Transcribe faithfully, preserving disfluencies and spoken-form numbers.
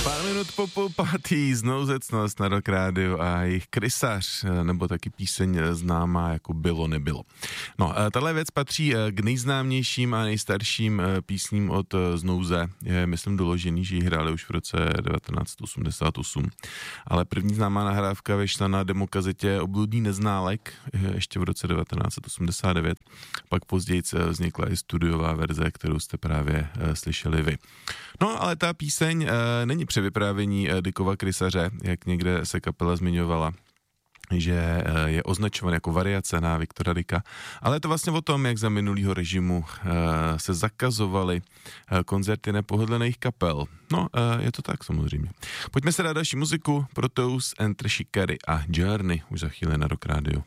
Pár minut po půl pátý znouzecnost na Rock Rádiu a jejich krysař, nebo taky píseň známá jako Bylo nebylo. No, tahle věc patří k nejznámějším a nejstarším písním od Znouze. Je, myslím, doložený, že ji hráli už v roce devatenáct osmdesát osm. Ale první známá nahrávka vyšla na demokazetě Obludný neználek ještě v roce devatenáct osmdesát devět. Pak později vznikla i studiová verze, kterou jste právě slyšeli vy. No, ale ta píseň není převyprávění Dickova krysaře, jak někde se kapela zmiňovala, že je označovan jako variace na Viktora Dicka, ale je to vlastně o tom, jak za minulýho režimu se zakazovaly koncerty nepohodlných kapel. No, je to tak samozřejmě. Pojďme se dát další muziku, Proteus and Trashicary a Journey už za chvíli na Rock Rádiu.